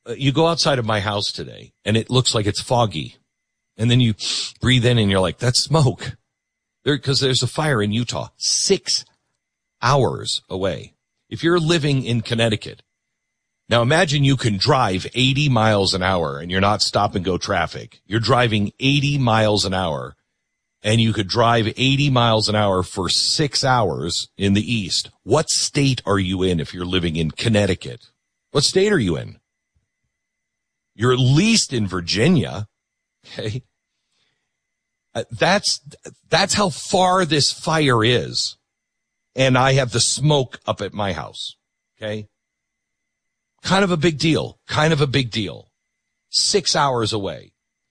you go outside of my house today and it looks like it's foggy. And then you breathe in and you're like, that's smoke. Because there's a fire in Utah 6 hours away. If you're living in Connecticut, now imagine you can drive 80 miles an hour and you're not stop and go traffic. You're driving 80 miles an hour and you could drive 80 miles an hour for 6 hours in the east. What state are you in if you're living in Connecticut? What state are you in? You're at least in Virginia. Okay. That's how far this fire is. And I have the smoke up at my house. Okay. Kind of a big deal. 6 hours away.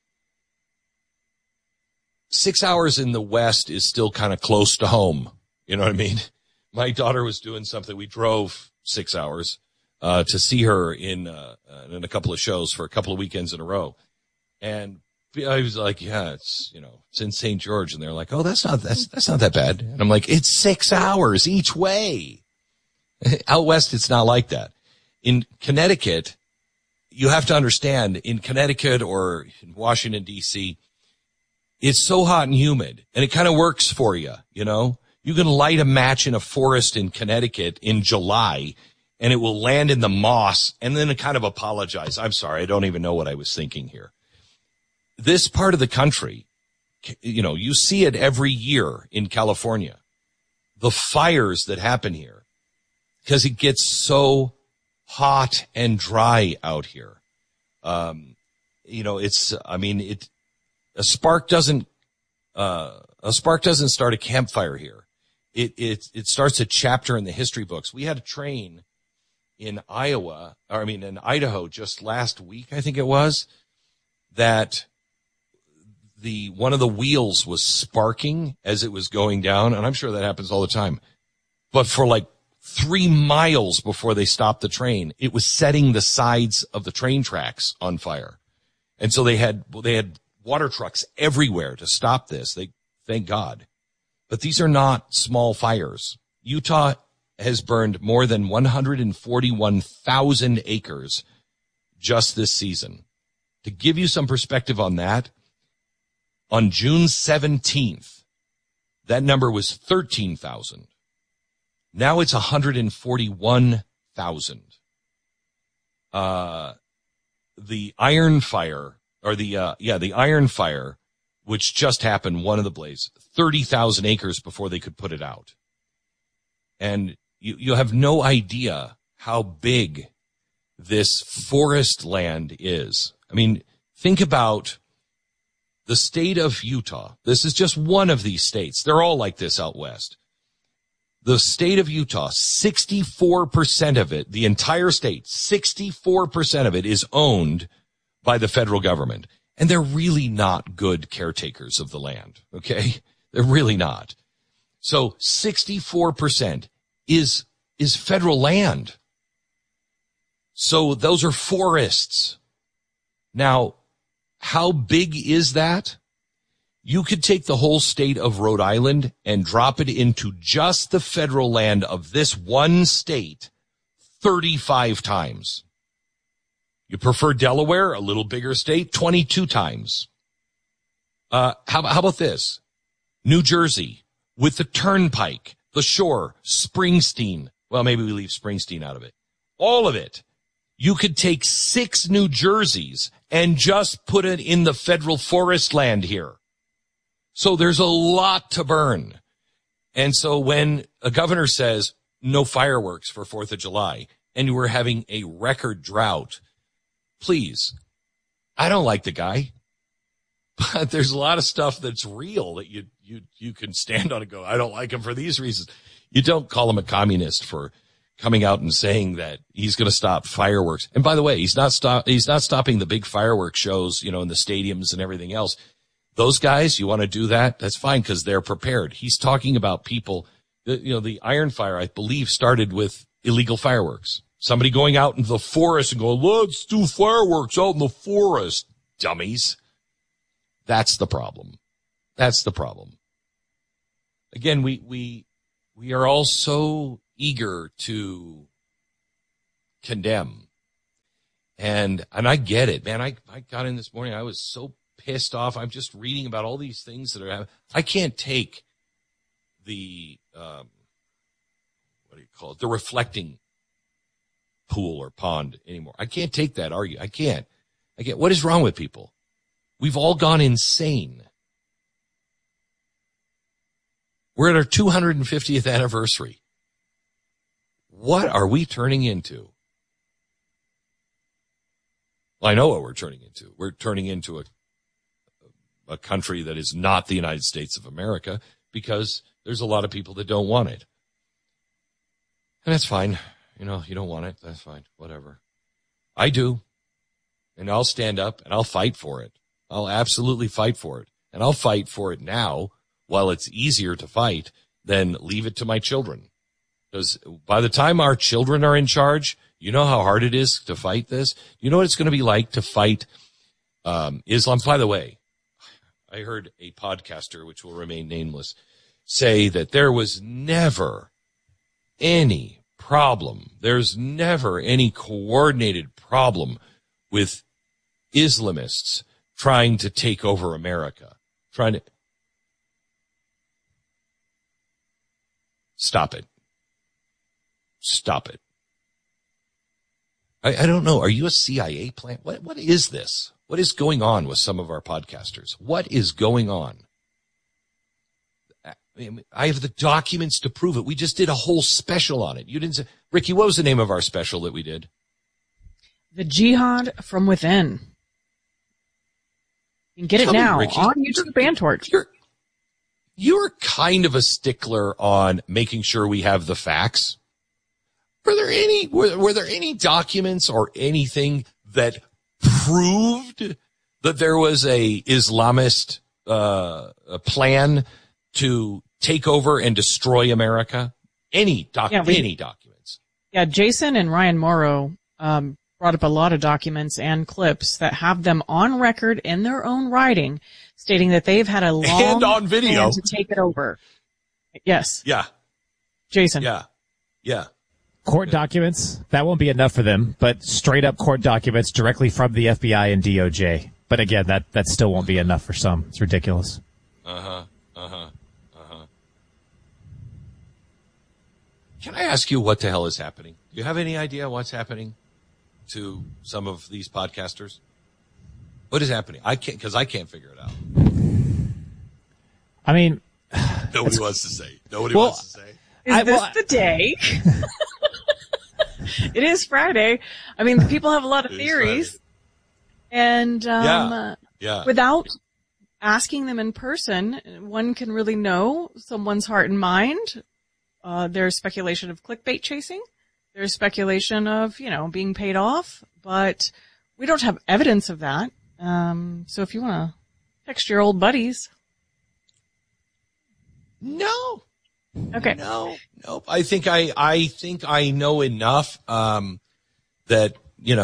6 hours in the West is still kind of close to home. You know what I mean? My daughter was doing something. We drove 6 hours, to see her in a couple of shows for a couple of weekends in a row. And I was like, yeah, it's in St. George. And they're like, oh, that's not that bad. And I'm like, it's 6 hours each way. Out West, it's not like that. In Connecticut, you have to understand, in Connecticut or in Washington, D.C., it's so hot and humid, and it kind of works for you, You can light a match in a forest in Connecticut in July, and it will land in the moss, and then it kind of apologize. I'm sorry, I don't even know what I was thinking here. This part of the country, you see it every year in California. The fires that happen here, because it gets so hot and dry out here. A spark doesn't start a campfire here. It starts a chapter in the history books. We had a train in Idaho just last week, I think it was, that one of the wheels was sparking as it was going down. And I'm sure that happens all the time. But for like 3 miles before they stopped the train, it was setting the sides of the train tracks on fire. And so they had water trucks everywhere to stop this. Thank God. But these are not small fires. Utah has burned more than 141,000 acres just this season. To give you some perspective on that, on June 17th, that number was 13,000. Now it's 141,000. The Iron Fire, the Iron Fire, which just happened, one of the blaze, 30,000 acres before they could put it out. And you have no idea how big this forest land is. I mean, think about the state of Utah. This is just one of these states. They're all like this out west. The state of Utah, 64% of it, the entire state, 64% of it is owned by the federal government. And they're really not good caretakers of the land, okay? They're really not. So 64% is federal land. So those are forests. Now, how big is that? You could take the whole state of Rhode Island and drop it into just the federal land of this one state 35 times. You prefer Delaware, a little bigger state, 22 times. How about this? New Jersey with the Turnpike, the Shore, Springsteen. Well, maybe we leave Springsteen out of it. All of it. You could take 6 New Jerseys and just put it in the federal forest land here. So there's a lot to burn. And so when a governor says no fireworks for 4th of July and we're having a record drought, please, I don't like the guy, but there's a lot of stuff that's real that you can stand on and go, I don't like him for these reasons. You don't call him a communist for coming out and saying that he's going to stop fireworks. And by the way, he's not stopping the big fireworks shows, in the stadiums and everything else. Those guys, you want to do that? That's fine because they're prepared. He's talking about people, the Iron Fire, I believe, started with illegal fireworks. Somebody going out into the forest and going, let's do fireworks out in the forest, dummies. That's the problem. That's the problem. Again, we are all so eager to condemn. And I get it, man. I got in this morning. I was so pissed off. I'm just reading about all these things that are happening. I can't take the, what do you call it? The reflecting pool or pond anymore. I can't take that argument. I can't. What is wrong with people? We've all gone insane. We're at our 250th anniversary. What are we turning into? Well, I know what we're turning into. We're turning into a country that is not the United States of America because there's a lot of people that don't want it. And that's fine. You know, you don't want it. That's fine. Whatever. I do. And I'll stand up and I'll fight for it. I'll absolutely fight for it. And I'll fight for it now while it's easier to fight than leave it to my children. Because by the time our children are in charge, you know how hard it is to fight this? You know what it's going to be like to fight Islam? By the way, I heard a podcaster, which will remain nameless, say that there was never any problem. There's never any coordinated problem with Islamists trying to take over America. Stop it. Stop it. I don't know. Are you a CIA plant? What is this? What is going on with some of our podcasters? What is going on? I have the documents to prove it. We just did a whole special on it. You didn't say, Ricky, what was the name of our special that we did? The Jihad from Within. You can get it now on YouTube and Torch. You're kind of a stickler on making sure we have the facts. Were there any documents or anything that proved that there was a Islamist plan to take over and destroy America? Any documents? Yeah, Jason and Ryan Morrow brought up a lot of documents and clips that have them on record in their own writing, stating that they've had a long and on video plan to take it over. Yes. Yeah. Jason. Yeah. Court documents, that won't be enough for them, but straight up court documents directly from the FBI and DOJ. But again, that still won't be enough for some. It's ridiculous. Can I ask you what the hell is happening? Do you have any idea what's happening to some of these podcasters? What is happening? I can't figure it out. I mean, nobody wants to say. Nobody wants to say. Is this the day? It is Friday. I mean, people have a lot of theories. And without asking them in person, one can really know someone's heart and mind. There's speculation of clickbait chasing. There's speculation of, being paid off. But we don't have evidence of that. So if you want to text your old buddies. No. Okay. No. I think I know enough that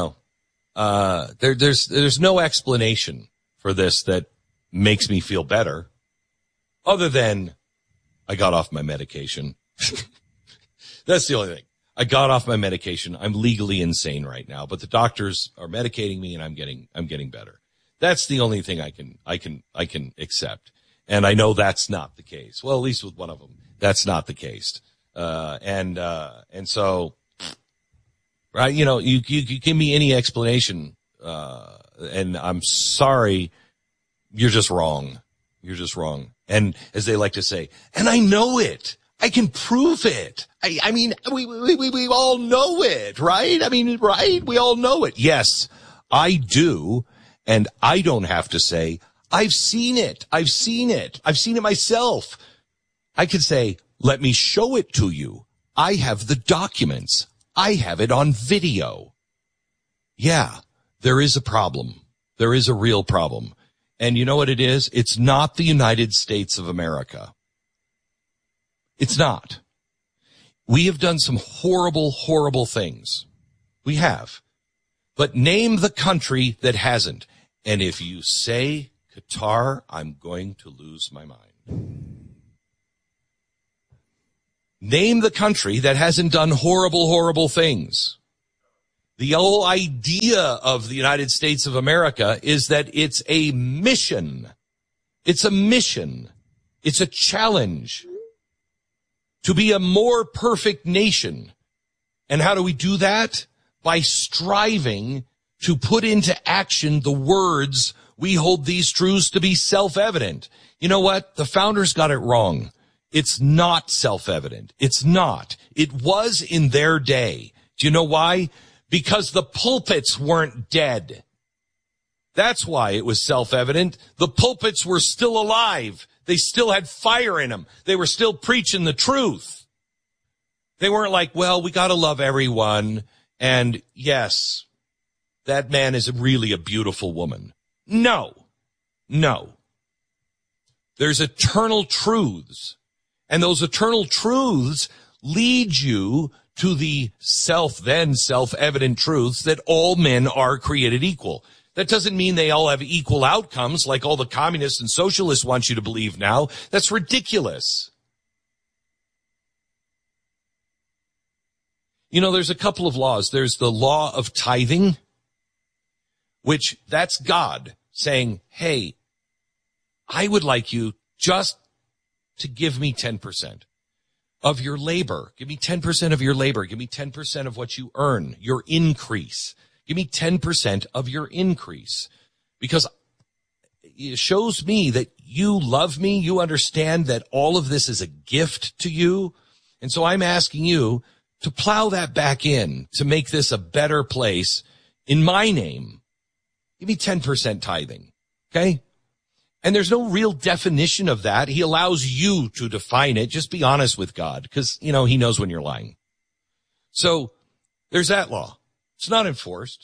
there's no explanation for this that makes me feel better, other than I got off my medication. That's the only thing. I got off my medication. I'm legally insane right now, but the doctors are medicating me, and I'm getting better. That's the only thing I can accept. And I know that's not the case. Well, at least with one of them. That's not the case. And so, right, you give me any explanation, and I'm sorry, you're just wrong. You're just wrong. And as they like to say, and I know it. I can prove it. I mean, we all know it, right? I mean, right? We all know it. Yes, I do. And I don't have to say, I've seen it. I've seen it myself. I could say, let me show it to you. I have the documents. I have it on video. Yeah, there is a problem. There is a real problem. And you know what it is? It's not the United States of America. It's not. We have done some horrible, horrible things. We have. But name the country that hasn't. And if you say Qatar, I'm going to lose my mind. Name the country that hasn't done horrible, horrible things. The whole idea of the United States of America is that it's a mission. It's a mission. It's a challenge to be a more perfect nation. And how do we do that? By striving to put into action the words, we hold these truths to be self-evident. You know what? The founders got it wrong. It's not self-evident. It's not. It was in their day. Do you know why? Because the pulpits weren't dead. That's why it was self-evident. The pulpits were still alive. They still had fire in them. They were still preaching the truth. They weren't like, well, we got to love everyone. And yes, that man is really a beautiful woman. No. There's eternal truths. And those eternal truths lead you to the self-evident truths that all men are created equal. That doesn't mean they all have equal outcomes like all the communists and socialists want you to believe now. That's ridiculous. You know, there's a couple of laws. There's the law of tithing, which that's God saying, hey, I would like you just to give me 10%. Of your labor. Give me 10% of your labor. Give me 10% of what you earn, your increase. Give me 10% of your increase. Because it shows me that you love me. You understand that all of this is a gift to you. And so I'm asking you to plow that back in to make this a better place in my name. Give me 10% tithing. Okay? And there's no real definition of that. He allows you to define it. Just be honest with God because, you know, he knows when you're lying. So there's that law. It's not enforced.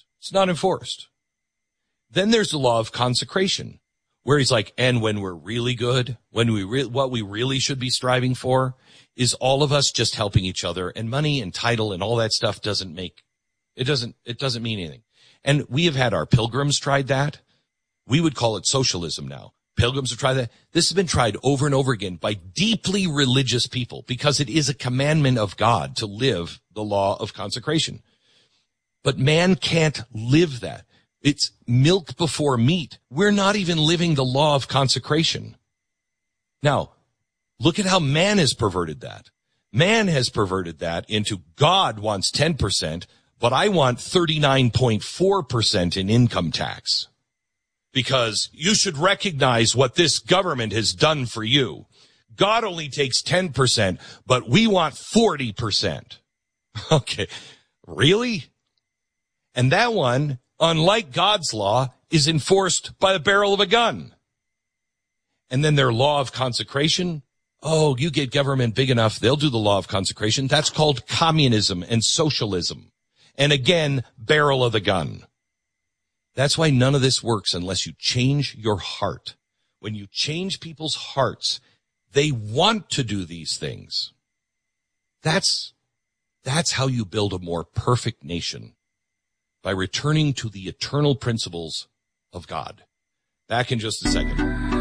Then there's the law of consecration where he's like, and when we're really good, what we really should be striving for is all of us just helping each other, and money and title and all that stuff doesn't mean anything. And we have had our pilgrims tried that. We would call it socialism now. Pilgrims have tried that. This has been tried over and over again by deeply religious people because it is a commandment of God to live the law of consecration. But man can't live that. It's milk before meat. We're not even living the law of consecration. Now, look at how man has perverted that. Man has perverted that into God wants 10%, but I want 39.4% in income tax. Because you should recognize what this government has done for you. God only takes 10%, but we want 40%. Okay, really? And that one, unlike God's law, is enforced by the barrel of a gun. And then their law of consecration, oh, you get government big enough, they'll do the law of consecration. That's called communism and socialism. And again, barrel of the gun. That's why none of this works unless you change your heart. When you change people's hearts, they want to do these things. That's how you build a more perfect nation, by returning to the eternal principles of God. Back in just a second.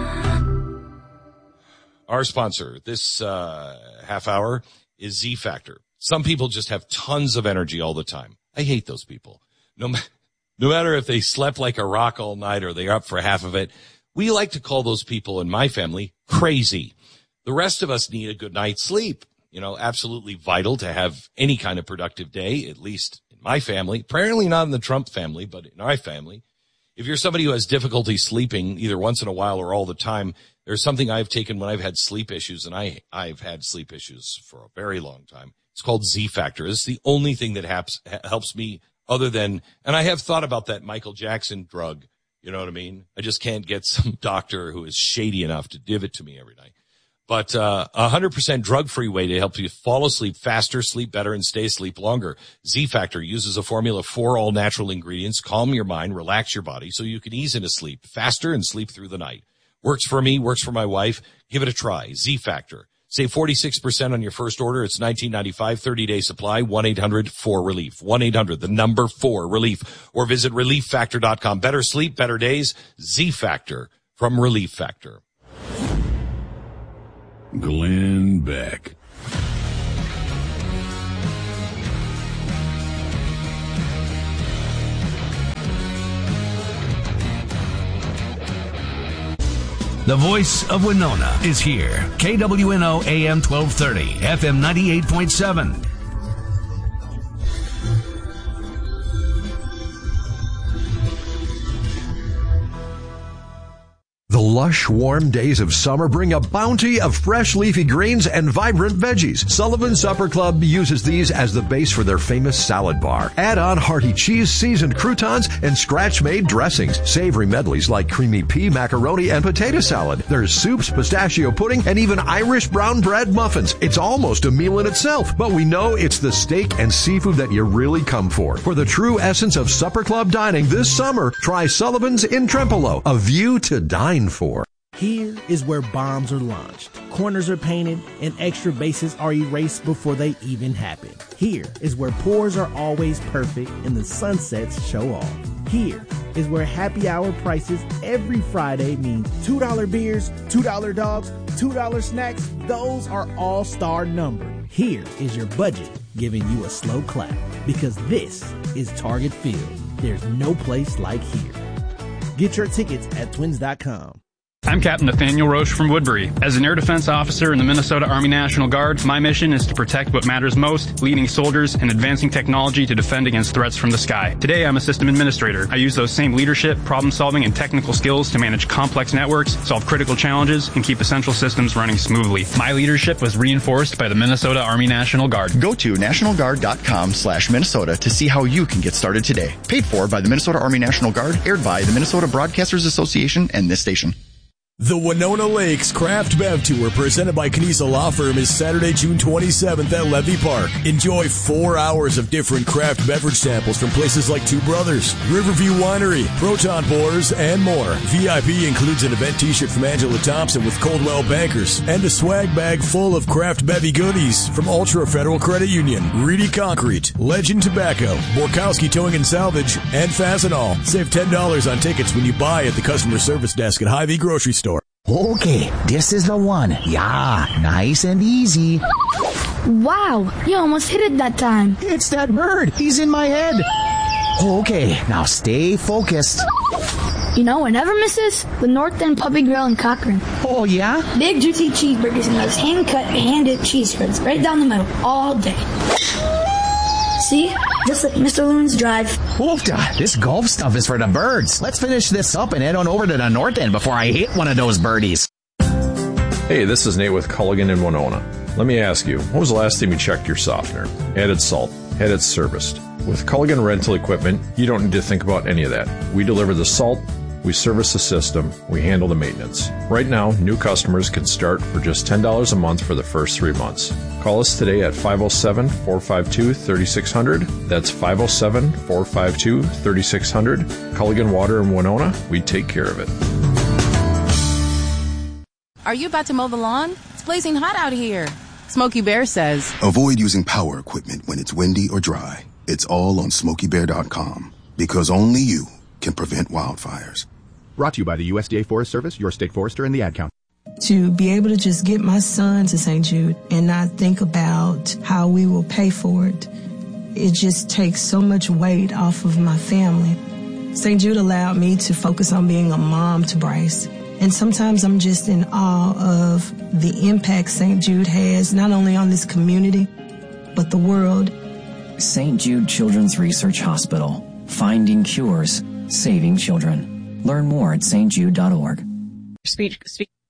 Our sponsor this half hour is Z Factor. Some people just have tons of energy all the time. I hate those people. No matter if they slept like a rock all night or they're up for half of it, we like to call those people in my family crazy. The rest of us need a good night's sleep. You know, absolutely vital to have any kind of productive day, at least in my family. Apparently not in the Trump family, but in our family. If you're somebody who has difficulty sleeping either once in a while or all the time, there's something I've taken when I've had sleep issues, and I've had sleep issues for a very long time. It's called Z Factor. It's the only thing that helps me. Other than, and I have thought about that Michael Jackson drug, you know what I mean? I just can't get some doctor who is shady enough to give it to me every night. But 100% drug-free way to help you fall asleep faster, sleep better, and stay asleep longer. Z Factor uses a formula of 4 all-natural ingredients, calm your mind, relax your body, so you can ease into sleep faster and sleep through the night. Works for me, works for my wife. Give it a try. Z Factor. Save 46% on your first order. It's $19.95, 30-day supply, 1-800-4RELIEF. 1-800-4RELIEF. Or visit ReliefFactor.com. Better sleep, better days. Z Factor from Relief Factor. Glenn Beck. The voice of Winona is here. KWNO AM 1230, FM 98.7. The lush, warm days of summer bring a bounty of fresh leafy greens and vibrant veggies. Sullivan Supper Club uses these as the base for their famous salad bar. Add on hearty cheese, seasoned croutons, and scratch-made dressings. Savory medleys like creamy pea, macaroni, and potato salad. There's soups, pistachio pudding, and even Irish brown bread muffins. It's almost a meal in itself, but we know it's the steak and seafood that you really come for. For the true essence of Supper Club dining this summer, try Sullivan's in Trempealeau, a view to dine for. Here is where bombs are launched, corners are painted, and extra bases are erased before they even happen. Here is where pours are always perfect and the sunsets show off. Here is where happy hour prices every Friday mean $2 beers, $2 dogs, $2 snacks. Those are all-star numbers. Here is your budget giving you a slow clap, because this is Target Field. There's no place like here. Get your tickets at twins.com. I'm Captain Nathaniel Roche from Woodbury. As an air defense officer in the Minnesota Army National Guard, my mission is to protect what matters most, leading soldiers and advancing technology to defend against threats from the sky. Today, I'm a system administrator. I use those same leadership, problem-solving, and technical skills to manage complex networks, solve critical challenges, and keep essential systems running smoothly. My leadership was reinforced by the Minnesota Army National Guard. Go to nationalguard.com/Minnesota to see how you can get started today. Paid for by the Minnesota Army National Guard, aired by the Minnesota Broadcasters Association and this station. The Winona Lakes Craft Bev Tour, presented by Knisa Law Firm, is Saturday, June 27th at Levy Park. Enjoy 4 hours of different craft beverage samples from places like Two Brothers, Riverview Winery, Proton Pours, and more. VIP includes an event t-shirt from Angela Thompson with Coldwell Bankers and a swag bag full of craft bevy goodies from Ultra Federal Credit Union, Reedy Concrete, Legend Tobacco, Borkowski Towing and Salvage, and Fastenal. Save $10 on tickets when you buy at the customer service desk at Hy-Vee Grocery Store. Okay, this is the one. Yeah, nice and easy. Wow, you almost hit it that time. It's that bird. He's in my head. Okay, now stay focused. You know what never misses? The North End Puppy Grill in Cochrane. Oh, yeah? Big, juicy cheeseburgers and those hand-cut, hand-dipped cheese spreads right down the middle all day. See? Just like Mr. Loon's Drive. Oofda, this golf stuff is for the birds. Let's finish this up and head on over to the North End before I hit one of those birdies. Hey, this is Nate with Culligan in Winona. Let me ask you, when was the last time you checked your softener? Added salt? Had it serviced? With Culligan Rental Equipment, you don't need to think about any of that. We deliver the salt, we service the system, we handle the maintenance. Right now, new customers can start for just $10 a month for the first 3 months. Call us today at 507-452-3600. That's 507-452-3600. Culligan Water in Winona, we take care of it. Are you about to mow the lawn? It's blazing hot out here. Smokey Bear says, avoid using power equipment when it's windy or dry. It's all on SmokeyBear.com, because only you can prevent wildfires. Brought to you by the USDA Forest Service, your state forester, and the Ad Council. To be able to just get my son to St. Jude and not think about how we will pay for it, it just takes so much weight off of my family. St. Jude allowed me to focus on being a mom to Bryce. And sometimes I'm just in awe of the impact St. Jude has, not only on this community, but the world. St. Jude Children's Research Hospital. Finding cures. Saving children. Learn more at stjude.org. Speech